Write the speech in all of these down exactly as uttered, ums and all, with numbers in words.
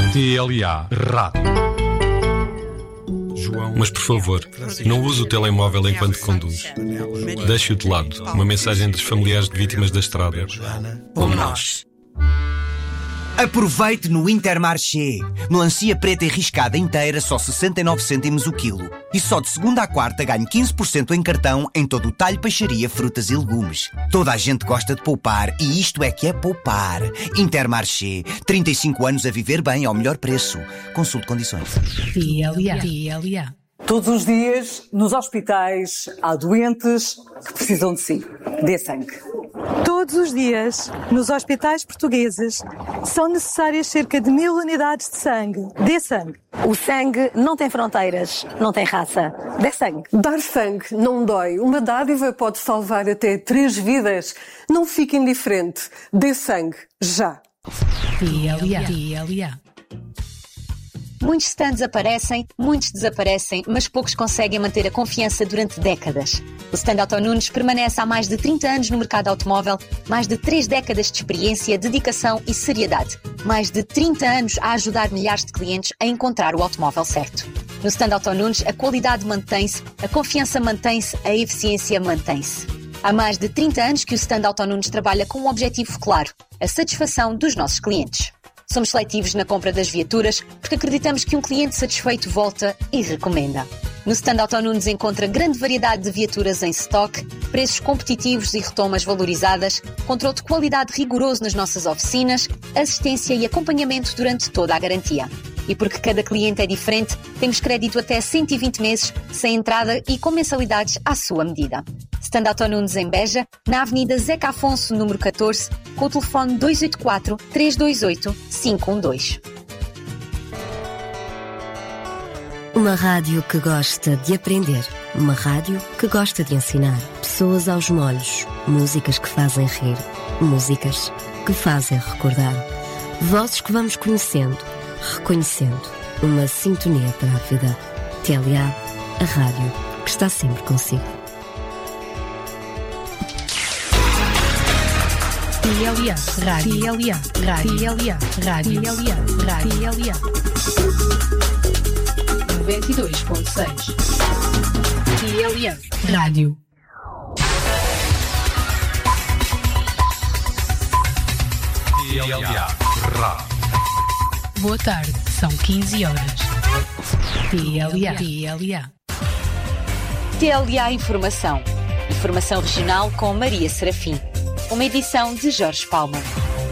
T L A Rádio. Mas por favor, não use o telemóvel enquanto conduz. Deixe-o de lado. Uma mensagem dos familiares de vítimas da estrada. Como nós. Aproveite no Intermarché. Melancia preta enriscada inteira, só sessenta e nove cêntimos o quilo. E só de segunda à quarta ganhe quinze por cento em cartão em todo o talho, peixaria, frutas e legumes. Toda a gente gosta de poupar e isto é que é poupar. Intermarché. trinta e cinco anos a viver bem ao melhor preço. Consulte condições. T L A. T L A. Todos os dias, nos hospitais, há doentes que precisam de si. Dê sangue. Todos os dias, nos hospitais portugueses, são necessárias cerca de mil unidades de sangue. Dê sangue. O sangue não tem fronteiras, não tem raça. Dê sangue. Dar sangue não dói. Uma dádiva pode salvar até três vidas. Não fique indiferente. Dê sangue. Já. T L A. T L A. Muitos stands aparecem, muitos desaparecem, mas poucos conseguem manter a confiança durante décadas. O stand Auto Nunes permanece há mais de trinta anos no mercado automóvel, mais de três décadas de experiência, dedicação e seriedade. Mais de trinta anos a ajudar milhares de clientes a encontrar o automóvel certo. No stand Auto Nunes, a qualidade mantém-se, a confiança mantém-se, a eficiência mantém-se. Há mais de trinta anos que o stand Auto Nunes trabalha com um objetivo claro, a satisfação dos nossos clientes. Somos seletivos na compra das viaturas porque acreditamos que um cliente satisfeito volta e recomenda. No stand Auto Nunes encontra grande variedade de viaturas em stock, preços competitivos e retomas valorizadas, controle de qualidade rigoroso nas nossas oficinas, assistência e acompanhamento durante toda a garantia. E porque cada cliente é diferente, temos crédito até cento e vinte meses, sem entrada e com mensalidades à sua medida. Stand Auto Nunes em Beja, na Avenida Zeca Afonso, número catorze, com o telefone dois oito quatro, três dois oito, cinco um dois. Uma rádio que gosta de aprender. Uma rádio que gosta de ensinar. Pessoas aos molhos. Músicas que fazem rir. Músicas que fazem recordar. Vozes que vamos conhecendo, reconhecendo. Uma sintonia para a vida. T L A, a rádio que está sempre consigo. T L A. Rádio. T L A. Rádio. T L A. Rádio. T L A. Rádio. T L A. noventa e dois ponto seis. T L A. Rádio. T L A Rádio. Boa tarde, são quinze horas. T L A. T L A. T L A Informação. Informação regional com Maria Serafim. Uma edição de Jorge Palma.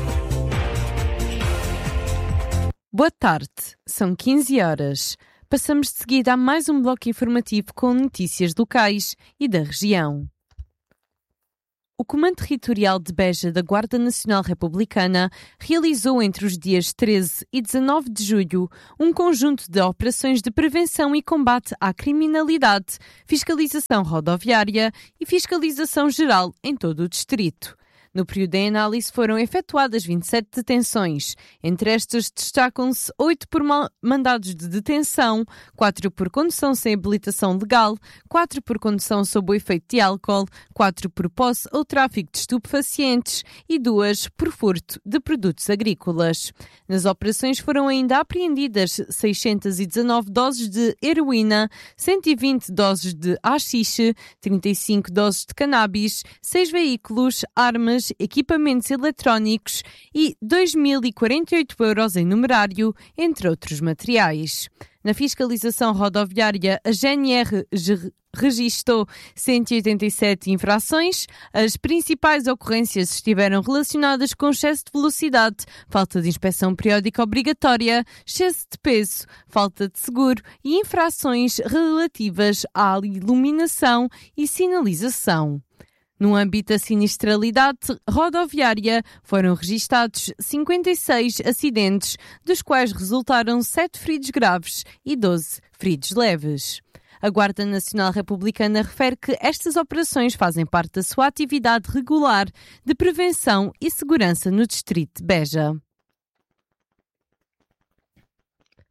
Boa tarde, são quinze horas. Passamos de seguida a mais um bloco informativo com notícias locais e da região. O Comando Territorial de Beja da Guarda Nacional Republicana realizou entre os dias treze e dezanove de julho um conjunto de operações de prevenção e combate à criminalidade, fiscalização rodoviária e fiscalização geral em todo o distrito. No período em análise foram efetuadas vinte e sete detenções. Entre estas destacam-se oito por mandados de detenção, quatro por condução sem habilitação legal, quatro por condução sob o efeito de álcool, quatro por posse ou tráfico de estupefacientes e duas por furto de produtos agrícolas. Nas operações foram ainda apreendidas seiscentas e dezanove doses de heroína, cento e vinte doses de haxixe, trinta e cinco doses de cannabis, seis veículos, armas, equipamentos eletrónicos e dois mil e quarenta e oito euros em numerário, entre outros materiais. Na fiscalização rodoviária, a G N R registou cento e oitenta e sete infrações. As principais ocorrências estiveram relacionadas com excesso de velocidade, falta de inspeção periódica obrigatória, excesso de peso, falta de seguro e infrações relativas à iluminação e sinalização. No âmbito da sinistralidade rodoviária, foram registados cinquenta e seis acidentes, dos quais resultaram sete feridos graves e doze feridos leves. A Guarda Nacional Republicana refere que estas operações fazem parte da sua atividade regular de prevenção e segurança no distrito de Beja.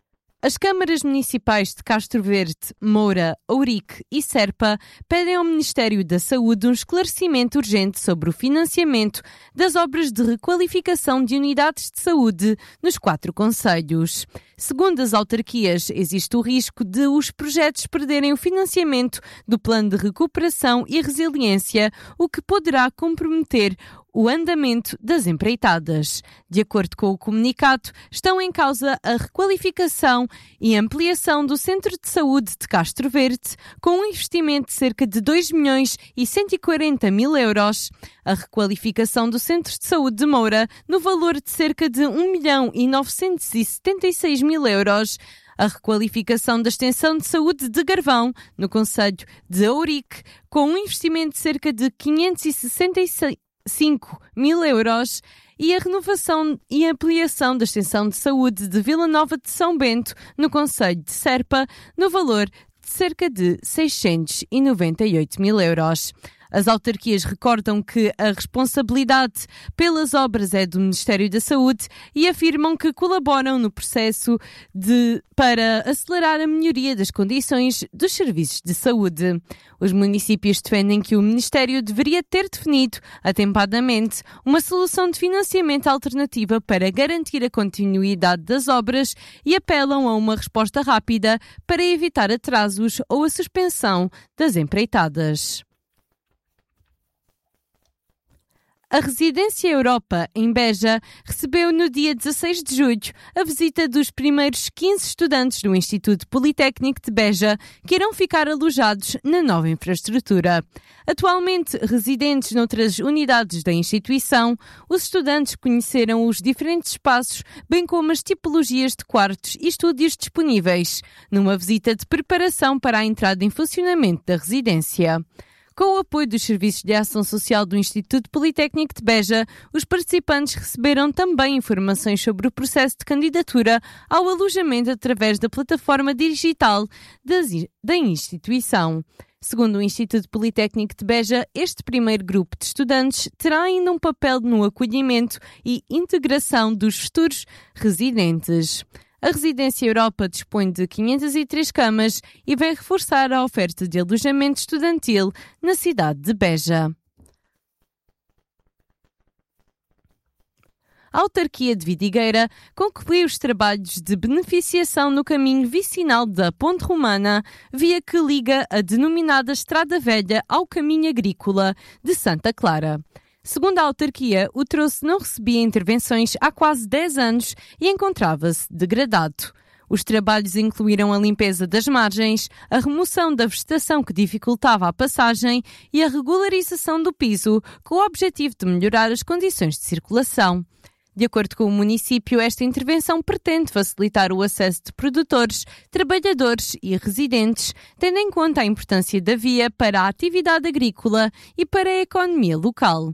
As câmaras municipais de Castro Verde, Moura, Ourique e Serpa pedem ao Ministério da Saúde um esclarecimento urgente sobre o financiamento das obras de requalificação de unidades de saúde nos quatro concelhos. Segundo as autarquias, existe o risco de os projetos perderem o financiamento do Plano de Recuperação e Resiliência, o que poderá comprometer o andamento das empreitadas. De acordo com o comunicado, estão em causa a requalificação e ampliação do Centro de Saúde de Castro Verde, com um investimento de cerca de dois milhões e cento e quarenta mil euros, a requalificação do Centro de Saúde de Moura, no valor de cerca de um milhão e novecentos e setenta e seis mil euros, a requalificação da Extensão de Saúde de Garvão, no concelho de Ourique, com um investimento de cerca de quinhentos e sessenta e cinco mil euros, e a renovação e ampliação da Extensão de Saúde de Vila Nova de São Bento, no concelho de Serpa, no valor de cerca de seiscentos e noventa e oito mil euros. As autarquias recordam que a responsabilidade pelas obras é do Ministério da Saúde e afirmam que colaboram no processo de, para acelerar a melhoria das condições dos serviços de saúde. Os municípios defendem que o Ministério deveria ter definido, atempadamente, uma solução de financiamento alternativa para garantir a continuidade das obras e apelam a uma resposta rápida para evitar atrasos ou a suspensão das empreitadas. A Residência Europa, em Beja, recebeu no dia dezasseis de julho a visita dos primeiros quinze estudantes do Instituto Politécnico de Beja, que irão ficar alojados na nova infraestrutura. Atualmente residentes noutras unidades da instituição, os estudantes conheceram os diferentes espaços, bem como as tipologias de quartos e estúdios disponíveis, numa visita de preparação para a entrada em funcionamento da residência. Com o apoio dos Serviços de Ação Social do Instituto Politécnico de Beja, os participantes receberam também informações sobre o processo de candidatura ao alojamento através da plataforma digital da instituição. Segundo o Instituto Politécnico de Beja, este primeiro grupo de estudantes terá ainda um papel no acolhimento e integração dos futuros residentes. A Residência Europa dispõe de quinhentas e três camas e vai reforçar a oferta de alojamento estudantil na cidade de Beja. A autarquia de Vidigueira concluiu os trabalhos de beneficiação no caminho vicinal da Ponte Romana, via que liga a denominada Estrada Velha ao caminho agrícola de Santa Clara. Segundo a autarquia, o troço não recebia intervenções há quase dez anos e encontrava-se degradado. Os trabalhos incluíram a limpeza das margens, a remoção da vegetação que dificultava a passagem e a regularização do piso, com o objetivo de melhorar as condições de circulação. De acordo com o município, esta intervenção pretende facilitar o acesso de produtores, trabalhadores e residentes, tendo em conta a importância da via para a atividade agrícola e para a economia local.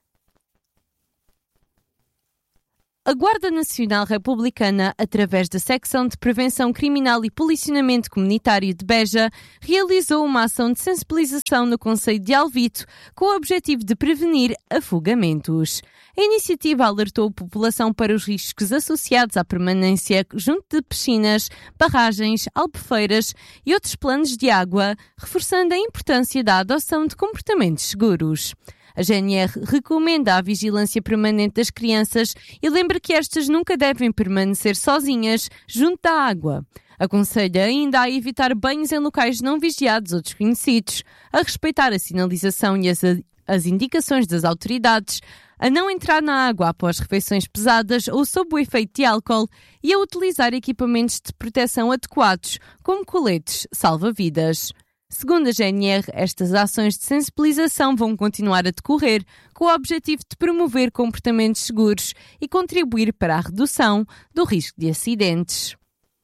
A Guarda Nacional Republicana, através da Secção de Prevenção Criminal e Policiamento Comunitário de Beja, realizou uma ação de sensibilização no concelho de Alvito com o objetivo de prevenir afogamentos. A iniciativa alertou a população para os riscos associados à permanência junto de piscinas, barragens, albufeiras e outros planos de água, reforçando a importância da adoção de comportamentos seguros. A G N R recomenda a vigilância permanente das crianças e lembra que estas nunca devem permanecer sozinhas junto da água. Aconselha ainda a evitar banhos em locais não vigiados ou desconhecidos, a respeitar a sinalização e as, as indicações das autoridades, a não entrar na água após refeições pesadas ou sob o efeito de álcool e a utilizar equipamentos de proteção adequados, como coletes salva-vidas. Segundo a G N R, estas ações de sensibilização vão continuar a decorrer com o objetivo de promover comportamentos seguros e contribuir para a redução do risco de acidentes.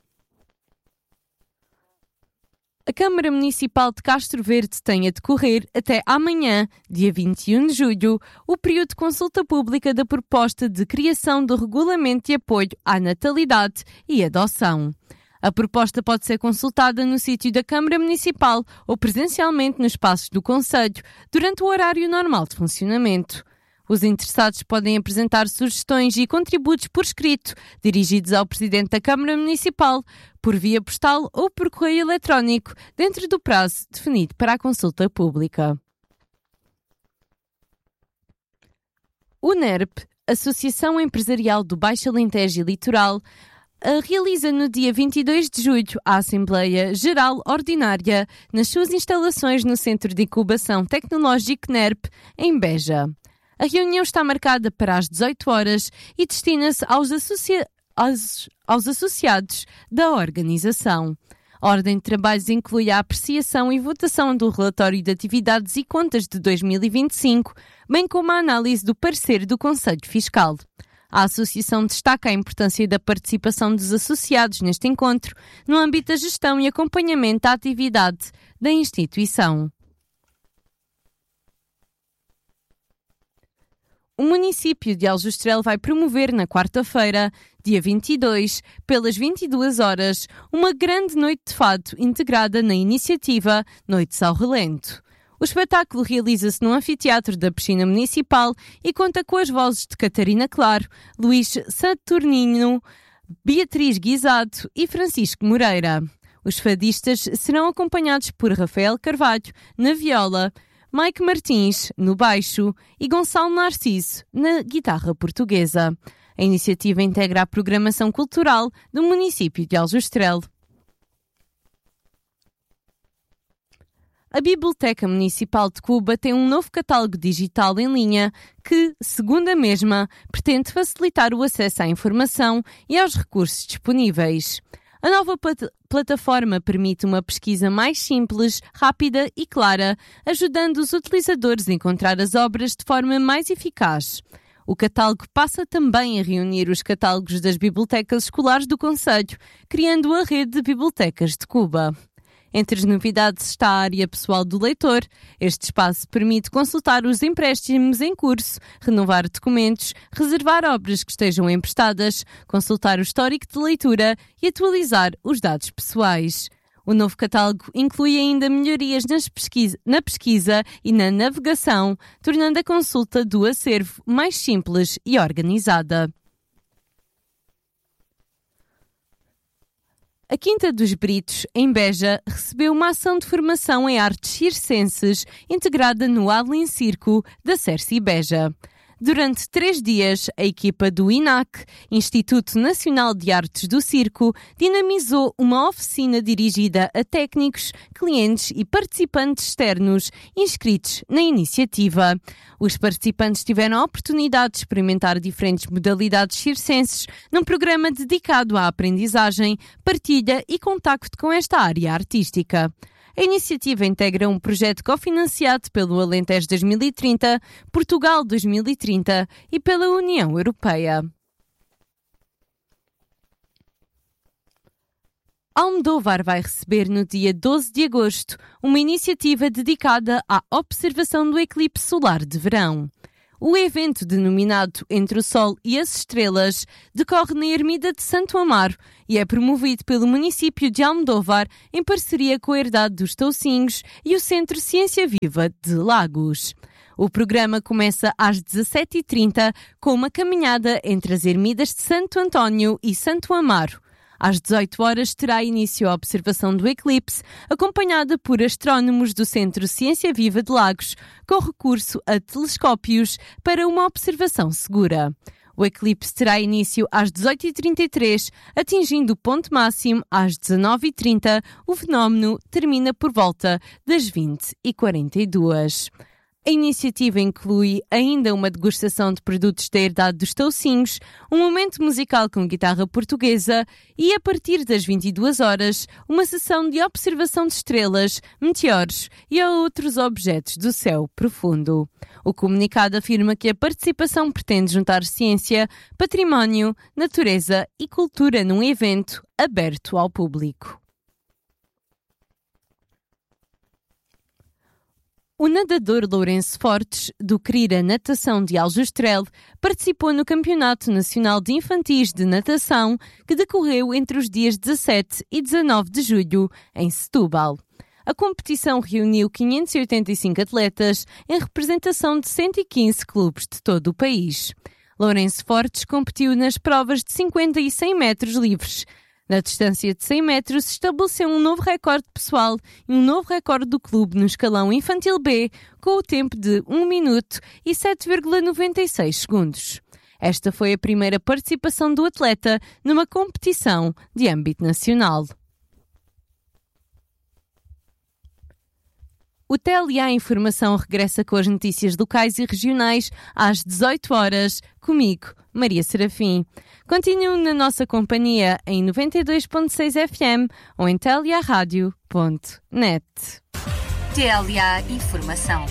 A Câmara Municipal de Castro Verde tem a decorrer até amanhã, dia vinte e um de julho, o período de consulta pública da proposta de criação do Regulamento de Apoio à Natalidade e Adoção. A proposta pode ser consultada no sítio da Câmara Municipal ou presencialmente nos espaços do Conselho, durante o horário normal de funcionamento. Os interessados podem apresentar sugestões e contributos por escrito, dirigidos ao Presidente da Câmara Municipal, por via postal ou por correio eletrónico, dentro do prazo definido para a consulta pública. O N E R P, Associação Empresarial do Baixo Alentejo e Litoral, realiza no dia vinte e dois de julho a Assembleia Geral Ordinária nas suas instalações no Centro de Incubação Tecnológico N E R P, em Beja. A reunião está marcada para as dezoito horas e destina-se aos, associa- aos, aos associados da organização. A ordem de trabalhos inclui a apreciação e votação do relatório de atividades e contas de dois mil e vinte e cinco, bem como a análise do parecer do Conselho Fiscal. A Associação destaca a importância da participação dos associados neste encontro, no âmbito da gestão e acompanhamento da atividade da instituição. O município de Aljustrel vai promover na quarta-feira, dia vinte e dois, pelas vinte e duas horas, uma grande noite de fado integrada na iniciativa Noites ao Relento. O espetáculo realiza-se no anfiteatro da Piscina Municipal e conta com as vozes de Catarina Claro, Luís Saturnino, Beatriz Guisado e Francisco Moreira. Os fadistas serão acompanhados por Rafael Carvalho, na viola, Mike Martins, no baixo, e Gonçalo Narciso, na guitarra portuguesa. A iniciativa integra a programação cultural do município de Aljustrel. A Biblioteca Municipal de Cuba tem um novo catálogo digital em linha que, segundo a mesma, pretende facilitar o acesso à informação e aos recursos disponíveis. A nova plat- plataforma permite uma pesquisa mais simples, rápida e clara, ajudando os utilizadores a encontrar as obras de forma mais eficaz. O catálogo passa também a reunir os catálogos das bibliotecas escolares do concelho, criando a rede de bibliotecas de Cuba. Entre as novidades está a área pessoal do leitor. Este espaço permite consultar os empréstimos em curso, renovar documentos, reservar obras que estejam emprestadas, consultar o histórico de leitura e atualizar os dados pessoais. O novo catálogo inclui ainda melhorias nas pesquisa, na pesquisa e na navegação, tornando a consulta do acervo mais simples e organizada. A Quinta dos Britos, em Beja, recebeu uma ação de formação em artes circenses integrada no Allen Circo da Cerci Beja. Durante três dias, a equipa do I N A C, Instituto Nacional de Artes do Circo, dinamizou uma oficina dirigida a técnicos, clientes e participantes externos inscritos na iniciativa. Os participantes tiveram a oportunidade de experimentar diferentes modalidades circenses num programa dedicado à aprendizagem, partilha e contacto com esta área artística. A iniciativa integra um projeto cofinanciado pelo Alentejo dois mil e trinta, Portugal dois mil e trinta e pela União Europeia. Almodóvar vai receber no dia doze de agosto uma iniciativa dedicada à observação do eclipse solar de verão. O evento, denominado Entre o Sol e as Estrelas, decorre na Ermida de Santo Amaro e é promovido pelo município de Almodóvar em parceria com a Herdade dos Toucinhos e o Centro Ciência Viva de Lagos. O programa começa às dezassete e trinta com uma caminhada entre as ermidas de Santo António e Santo Amaro. Às dezoito horas terá início a observação do eclipse, acompanhada por astrónomos do Centro Ciência Viva de Lagos, com recurso a telescópios para uma observação segura. O eclipse terá início às dezoito e trinta e três, atingindo o ponto máximo às dezanove e trinta. O fenómeno termina por volta das vinte e quarenta e duas. A iniciativa inclui ainda uma degustação de produtos da Herdade dos Toucinhos, um momento musical com guitarra portuguesa e, a partir das vinte e duas horas, uma sessão de observação de estrelas, meteoros e outros objetos do céu profundo. O comunicado afirma que a participação pretende juntar ciência, património, natureza e cultura num evento aberto ao público. O nadador Lourenço Fortes, do Crira Natação de Aljustrel, participou no Campeonato Nacional de Infantis de Natação, que decorreu entre os dias dezassete e dezanove de julho, em Setúbal. A competição reuniu quinhentos e oitenta e cinco atletas em representação de cento e quinze clubes de todo o país. Lourenço Fortes competiu nas provas de cinquenta e cem metros livres. Na distância de cem metros, estabeleceu um novo recorde pessoal e um novo recorde do clube no escalão infantil B, com o tempo de um minuto e sete vírgula noventa e seis segundos. Esta foi a primeira participação do atleta numa competição de âmbito nacional. O T L A Informação regressa com as notícias locais e regionais às dezoito horas, comigo, Maria Serafim. Continue na nossa companhia em noventa e dois ponto seis F M ou em t l a radio ponto net. T L A Informação.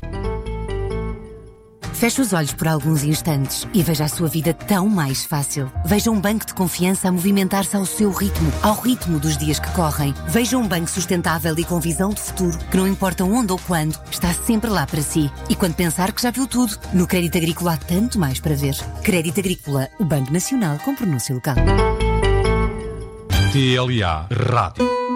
Feche os olhos por alguns instantes e veja a sua vida tão mais fácil. Veja um banco de confiança a movimentar-se ao seu ritmo, ao ritmo dos dias que correm. Veja um banco sustentável e com visão de futuro, que não importa onde ou quando, está sempre lá para si. E quando pensar que já viu tudo, no Crédito Agrícola há tanto mais para ver. Crédito Agrícola, o Banco Nacional com pronúncia local. T L A Rádio.